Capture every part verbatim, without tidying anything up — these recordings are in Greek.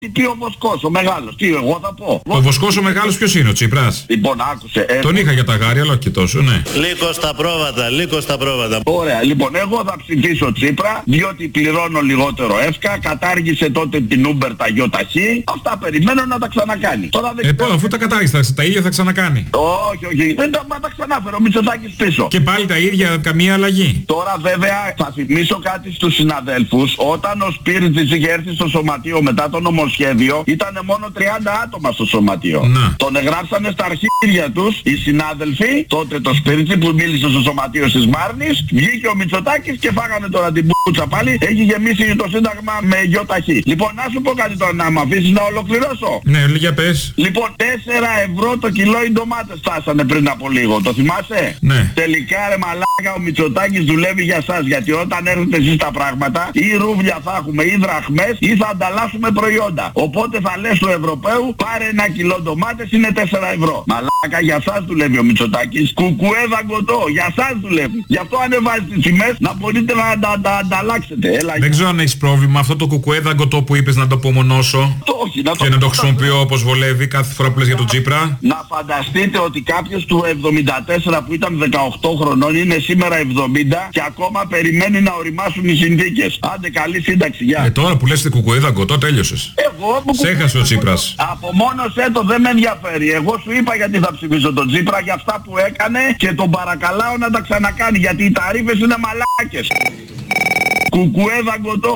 Τι ο Βοσκός, ο μεγάλος, τι εγώ θα πω. Ο Βοσκός ο μεγάλος ποιος είναι, ο Τσίπρας? Λοιπόν, άκουσε. Ε, Τον είχα για τα γάρια, αλλά όχι και τόσο, ναι. Λίγο στα πρόβατα, λίγο στα πρόβατα. Ωραία, λοιπόν, εγώ θα ψηφίσω Τσίπρα, διότι πληρώνω λιγότερο εύκα, κατάργησε τότε την Uber τα γιοταχή. Αυτά περιμένω να τα ξανακάνει. Τώρα δεν Ε, πω, αφού τα κατάργησε, τα ίδια θα ξανακάνει. Όχι, όχι, δεν τα, τα ξανάφερε ο Μητσοτάκης πίσω. Και πάλι τα ίδια, καμία αλλαγή. Τώρα βέβαια θα θυμίσω κάτι στους συναδέλφους. Όταν ο Σπίρτζης είχε έρθει στο σωματείο μετά το νομοσχέδιο, ήταν μόνο τριάντα άτομα στο σωματείο. Να. Τον εγγράψανε στα αρχίδια τους οι συνάδελφοι, τότε το Σπίρτζη που μίλησε στο σωματείο της Μάρνης, βγήκε ο Μητσοτάκης και φάγανε τώρα την πουτσα πάλι. Έχει γεμίσει το Σύνταγμα με γιοταχή. Λοιπόν, να σου πω κάτι τώρα, να μ' αφήσεις να ολοκληρώσω. Ναι, για πες. Λοιπόν, τέσσερα ευρώ το κιλό οι ντομάτες φτάσανε πριν από λίγο. Το θυμάσαι? Ναι. Τελικά ρε μαλάκα, ο Μητσοτάκης δουλεύει για σας. Γιατί όταν έρθετε εσείς τα πράγματα, ή ρούβλια θα έχουμε ή δραχμές ή θα ανταλλάσσουμε προϊόντα. Οπότε θα λες του Ευρωπαίου, πάρε ένα κιλό ντομάτες, είναι τέσσερα ευρώ. Μαλάκα, για σας δουλεύει ο Μητσοτάκης. Κουκουέ δαγκωτό, για σας δουλεύει. Γι' αυτό ανεβάζει τις τιμές να μπορείτε να τα, τα ανταλλάξετε. Έλα, δεν ξέρω αν έχεις πρόβλημα αυτό το κουκουέ δαγκωτό που είπες να το απομονώσω. Το, όχι, να το και να το χρησιμοποιώ όπως βολεύει κάθε φορά που λες για τον Τσίπρα. Να φανταστείτε ότι κάποιος του εβδομήντα τέσσερα που ήταν δεκαοκτώ χρονών είναι σήμερα εβδομήντα και ακόμα περιμένει να οριμάσουν οι συνθήκες. Άντε, καλή σύνταξη, γεια. Ε, τώρα που λες κουκουέ δαγκωτό τέλειωσες. Εγώ που... Σε έχασε ο Τσίπρας. Απομόνωσέ το, δεν με ενδιαφέρει. Εγώ σου είπα γιατί θα ψηφίσω τον Τσίπρα για αυτά που έκανε και τον παρακαλάω να τα ξανακάνει γιατί οι ταρίφες είναι μαλάκες. Κουκουέ δαγκωτό.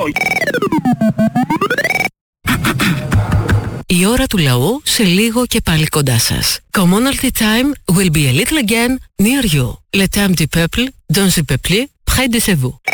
Η ώρα του λαού σε λίγο και πάλι κοντά σας. Commonalty time will be a little again near you. Le temps du peuple, dans le peuple, près de chez vous.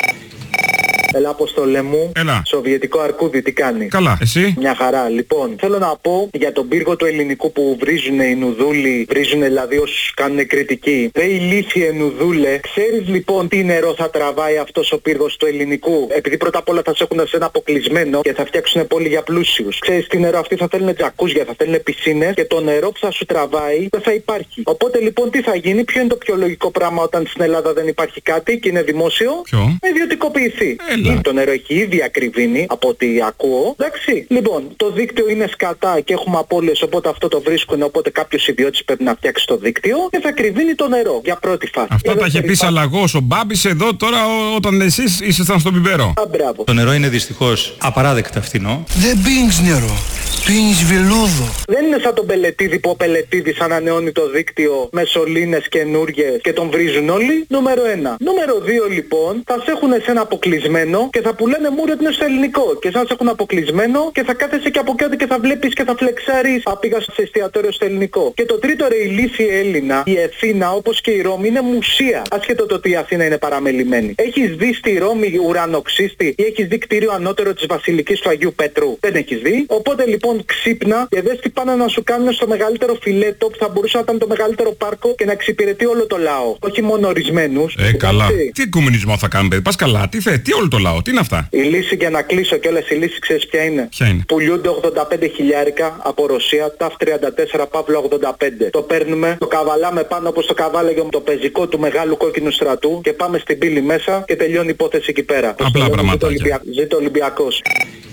Έλα, Αποστολέ μου. Έλα. Σοβιετικό αρκούδι, τι κάνει? Καλά, εσύ? Μια χαρά. Λοιπόν, θέλω να πω για τον πύργο του ελληνικού που βρίζουνε οι νουδούλοι, βρίζουνε δηλαδή όσους κάνουν κριτική. Δε ηλίθιε νουδούλε, ξέρεις λοιπόν τι νερό θα τραβάει αυτός ο πύργος του ελληνικού? Επειδή πρώτα απ' όλα θα σε έχουν σε ένα αποκλεισμένο και θα φτιάξουν πόλη για πλούσιους. Ξέρεις τι νερό? Αυτοί θα θέλουν τζακούζια, θα θέλουν πισίνες και το νερό που θα σου τραβάει δεν θα υπάρχει. Οπότε λοιπόν τι θα γίνει? Ποιο είναι το πιο λογικό πράγμα όταν στην Ελλάδα δεν υπάρχει κάτι και είναι δημόσιο? Ποιο? Να ιδιωτικοποιηθεί. Έλα. Το νερό έχει ήδη ακριβήνει από ό,τι ακούω. Εντάξει. Λοιπόν, το δίκτυο είναι σκατά και έχουμε απώλειες, οπότε αυτό το βρίσκουν. Οπότε κάποιος ιδιώτης πρέπει να φτιάξει το δίκτυο και θα κρυβίνει το νερό για πρώτη φάση. Αυτά τα είχε πει Σαλαγός ο Μπάμπης εδώ τώρα ό, όταν εσείς ήσασταν στον Πιπέρο. Α, μπράβο. Το νερό είναι δυστυχώς απαράδεκτα φθηνό. Δεν πίνεις νερό, πίνεις βελούδο. Δεν είναι σαν τον Πελετίδη που ο Πελετίδης ανανεώνει το δίκτυο με σωλήνες καινούργιες και τον βρίζουν όλοι. Νούμερο ένα. Νούμερο δύο λοιπόν, θα σε έχουν σε ένα αποκλεισμένο και θα πουλάνε μούρι ότι είναι στο ελληνικό. Και σαν σε έχουν αποκλεισμένο και θα κάθεσαι και από κάτω και θα βλέπεις και θα φλεξάρεις. Α, πήγα σε εστιατόριο στο ελληνικό. Και το τρίτο ρε, η λύση Έλληνα, η Αθήνα όπως και η Ρώμη είναι μουσεία. Ασχέτω το ότι η Αθήνα είναι παραμελημένη. Έχεις δει στη Ρώμη ουρανοξύστη ή έχεις δει κτίριο ανώτερο της Βασιλικής του Αγίου Πέτρου? Δεν έχεις δει. Οπότε λοιπόν ξύπνα και δες τι πάνε να σου κάνουν στο μεγαλύτερο φιλέτο που θα μπορούσε να ήταν το μεγαλύτερο πάρκο και να εξυπηρετεί όλο το λαό. Όχι μόνο ορισμένους. Ε, καλά. Τι κομμουνισμό θα κάνουμε, παιδί? Πας καλά. Τι θε, τι όλο το λαό, τι είναι αυτά? Η λύση για να κλείσω κιόλας, η λύση ξέρεις ποια είναι? Ποια είναι? Πουλιούνται ογδόντα πέντε χιλιάρικα από Ρωσία, ταφ τριάντα τέσσερα Παύλο ογδόντα πέντε. Το παίρνουμε, το καβαλάμε πάνω όπως το καβάλαγε το πεζικό του μεγάλου κόκκινου στρατού και πάμε στην πύλη μέσα και τελειώνει η υπόθεση εκεί πέρα. Απλά πραγματάκια. Ζήτω Ολυμπιακός.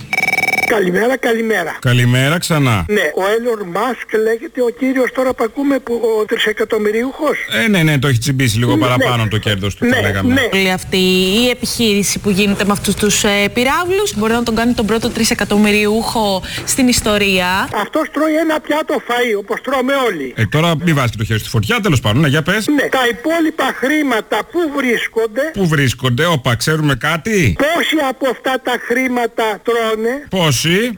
Καλημέρα, καλημέρα. Καλημέρα ξανά. Ναι, ο Έλλον Μάσκ λέγεται ο κύριος τώρα που ακούμε που ο τρισεκατομμυριούχος. Ε, ναι, ναι, το έχει τσιμπήσει λίγο Ναι, παραπάνω ναι. το κέρδος του, Ναι, θα λέγαμε. ναι. Όλη αυτή η επιχείρηση που γίνεται με αυτούς τους ε, πυράβλους μπορεί να τον κάνει τον πρώτο τρισεκατομμυριούχο στην ιστορία. Αυτός τρώει ένα πιάτο φαΐ όπως τρώμε όλοι. Ε, τώρα μην βάζει και το χέρι στη φωτιά, τέλος πάντων, ναι, για πες. Ναι, τα υπόλοιπα χρήματα που βρίσκονται, Πού βρίσκονται, όπα, ξέρουμε κάτι? πόσοι από αυτά τα χρήματα τρώνε. Πόσοι?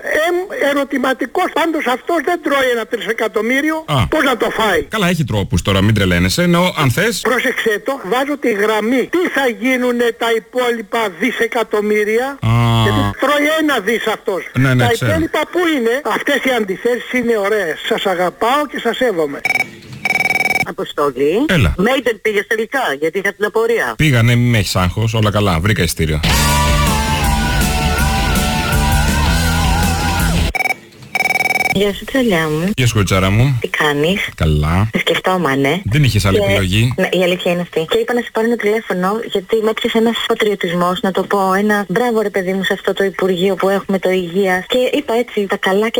Ε, ερωτηματικός, πάντως αυτός δεν τρώει ένα τρισεκατομμύριο. Α. Πώς να το φάει? Καλά, έχει τρόπους τώρα, μην τρελαίνεσαι. Εννοώ, αν θες. Πρόσεξε το, βάζω τη γραμμή. Τι θα γίνουνε τα υπόλοιπα δισεκατομμύρια? Α. Γιατί τρώει ένα δις αυτός. Ναι, ναι, τα ξέρω. υπόλοιπα που είναι? Αυτές οι αντιθέσεις είναι ωραίες. Σας αγαπάω και σας σέβομαι. Αποστολή. Έλα. Μέιντεν πήγες τελικά, γιατί είχα την απορία. Πήγανε, μη με έχεις άγχος, όλα καλά, βρήκα ειστήριο. Γεια σου, τσαλιά μου. Γεια σου, κοριτσάρα μου. Τι κάνεις? Καλά. Σε σκεφτόμανε. Δεν είχες άλλη και... επιλογή. Ναι, η αλήθεια είναι αυτή. Και είπα να σε πάρω ένα τηλέφωνο γιατί με έπιασε ένας πατριωτισμός, να το πω. Ένα μπράβο ρε παιδί μου σε αυτό το Υπουργείο που έχουμε το Υγείας. Και είπα έτσι τα καλά και